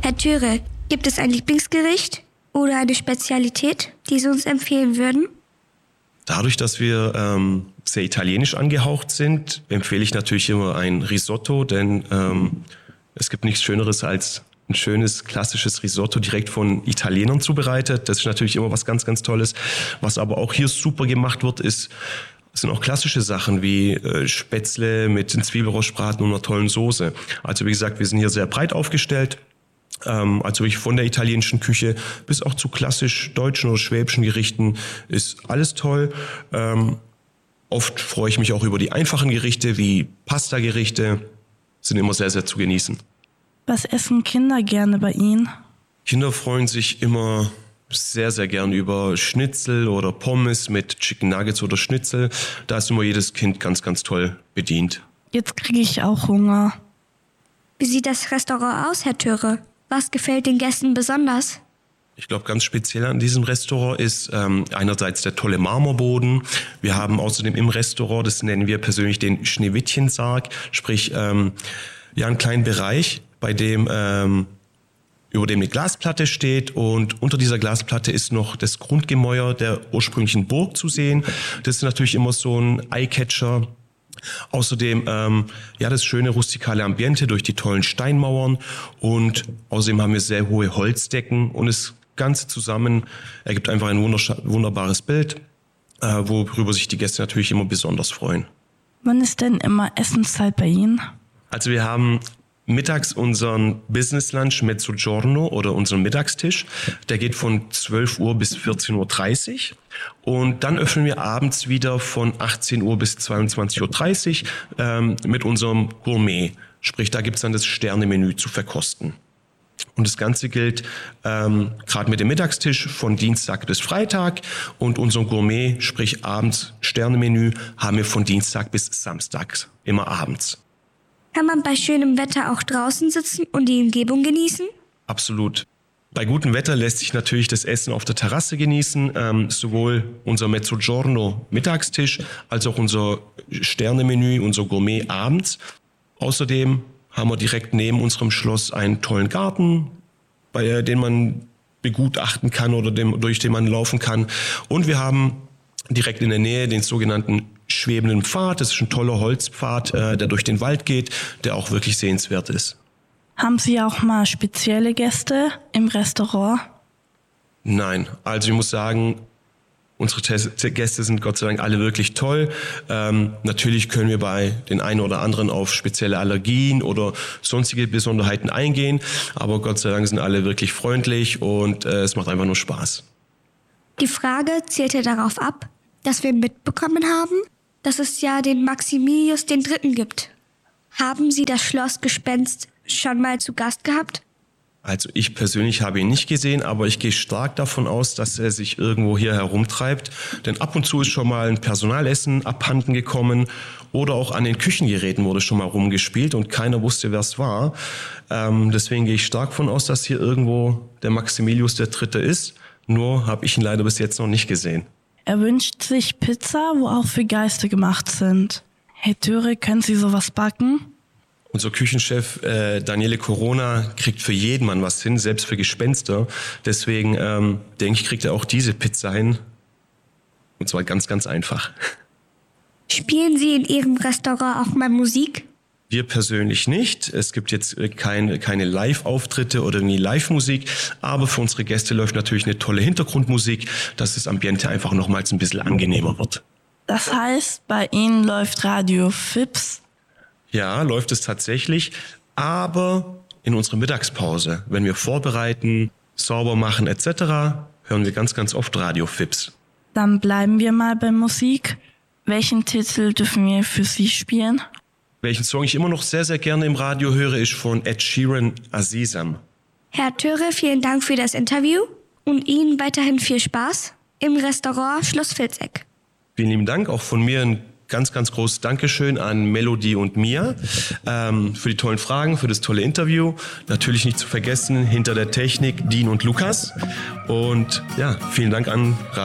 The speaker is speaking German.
Herr Thöre, gibt es ein Lieblingsgericht oder eine Spezialität, die Sie uns empfehlen würden? Dadurch, dass wir sehr italienisch angehaucht sind, empfehle ich natürlich immer ein Risotto, denn es gibt nichts Schöneres als ein schönes, klassisches Risotto direkt von Italienern zubereitet. Das ist natürlich immer was ganz, ganz Tolles. Was aber auch hier super gemacht wird, sind auch klassische Sachen wie Spätzle mit einem Zwiebelrostbraten und einer tollen Soße. Also wie gesagt, wir sind hier sehr breit aufgestellt. Also wirklich von der italienischen Küche bis auch zu klassisch deutschen oder schwäbischen Gerichten ist alles toll. Oft freue ich mich auch über die einfachen Gerichte wie Pasta-Gerichte, sind immer sehr, sehr zu genießen. Was essen Kinder gerne bei Ihnen? Kinder freuen sich immer sehr, sehr gern über Schnitzel oder Pommes mit Chicken Nuggets oder Schnitzel. Da ist immer jedes Kind ganz, ganz toll bedient. Jetzt kriege ich auch Hunger. Wie sieht das Restaurant aus, Herr Thöre? Was gefällt den Gästen besonders? Ich glaube, ganz speziell an diesem Restaurant ist einerseits der tolle Marmorboden. Wir haben außerdem im Restaurant, das nennen wir persönlich den Schneewittchensarg, sprich einen kleinen Bereich, über dem eine Glasplatte steht, und unter dieser Glasplatte ist noch das Grundgemäuer der ursprünglichen Burg zu sehen. Das ist natürlich immer so ein Eyecatcher. Außerdem das schöne rustikale Ambiente durch die tollen Steinmauern, und außerdem haben wir sehr hohe Holzdecken, und das Ganze zusammen ergibt einfach ein wunderbares Bild, worüber sich die Gäste natürlich immer besonders freuen. Wann ist denn immer Essenszeit bei Ihnen? Also wir haben mittags unseren Business Lunch Mezzogiorno oder unseren Mittagstisch. Der geht von 12 Uhr bis 14.30 Uhr. Und dann öffnen wir abends wieder von 18 Uhr bis 22.30 Uhr mit unserem Gourmet. Sprich, da gibt's dann das Sternemenü zu verkosten. Und das Ganze gilt gerade mit dem Mittagstisch von Dienstag bis Freitag. Und unser Gourmet, sprich abends Sternemenü, haben wir von Dienstag bis Samstag, immer abends. Kann man bei schönem Wetter auch draußen sitzen und die Umgebung genießen? Absolut. Bei gutem Wetter lässt sich natürlich das Essen auf der Terrasse genießen. Sowohl unser Mezzogiorno Mittagstisch als auch unser Sternemenü, unser Gourmet abends. Außerdem haben wir direkt neben unserem Schloss einen tollen Garten, den man begutachten kann oder durch den man laufen kann. Und wir haben direkt in der Nähe den sogenannten schwebenden Pfad. Das ist ein toller Holzpfad, der durch den Wald geht, der auch wirklich sehenswert ist. Haben Sie auch mal spezielle Gäste im Restaurant? Nein, also ich muss sagen, unsere Gäste sind Gott sei Dank alle wirklich toll. Natürlich können wir bei den einen oder anderen auf spezielle Allergien oder sonstige Besonderheiten eingehen, aber Gott sei Dank sind alle wirklich freundlich, und es macht einfach nur Spaß. Die Frage zielte darauf ab, dass wir mitbekommen haben, dass es ja den Maximilius III. Gibt. Haben Sie das Schlossgespenst schon mal zu Gast gehabt? Also ich persönlich habe ihn nicht gesehen, aber ich gehe stark davon aus, dass er sich irgendwo hier herumtreibt. Denn ab und zu ist schon mal ein Personalessen abhanden gekommen, oder auch an den Küchengeräten wurde schon mal rumgespielt und keiner wusste, wer es war. Deswegen gehe ich stark davon aus, dass hier irgendwo der Maximilius III. Ist. Nur habe ich ihn leider bis jetzt noch nicht gesehen. Er wünscht sich Pizza, wo auch für Geister gemacht sind. Herr Thöre, können Sie sowas backen? Unser Küchenchef Daniele Corona kriegt für jeden Mann was hin, selbst für Gespenster. Deswegen denke ich, kriegt er auch diese Pizza hin. Und zwar ganz, ganz einfach. Spielen Sie in Ihrem Restaurant auch mal Musik? Wir persönlich nicht. Es gibt jetzt keine Live-Auftritte oder irgendwie Live-Musik. Aber für unsere Gäste läuft natürlich eine tolle Hintergrundmusik, dass das Ambiente einfach nochmals ein bisschen angenehmer wird. Das heißt, bei Ihnen läuft Radio Fips? Ja, läuft es tatsächlich. Aber in unserer Mittagspause, wenn wir vorbereiten, sauber machen etc., hören wir ganz, ganz oft Radio Fips. Dann bleiben wir mal bei Musik. Welchen Titel dürfen wir für Sie spielen? Welchen Song ich immer noch sehr, sehr gerne im Radio höre, ist von Ed Sheeran, Azizam. Herr Thöre, vielen Dank für das Interview und Ihnen weiterhin viel Spaß im Restaurant Schloss Vilseck. Vielen lieben Dank, auch von mir ein ganz, ganz großes Dankeschön an Melody und Mia für die tollen Fragen, für das tolle Interview. Natürlich nicht zu vergessen, hinter der Technik Dean und Lukas. Und ja, vielen Dank an Radio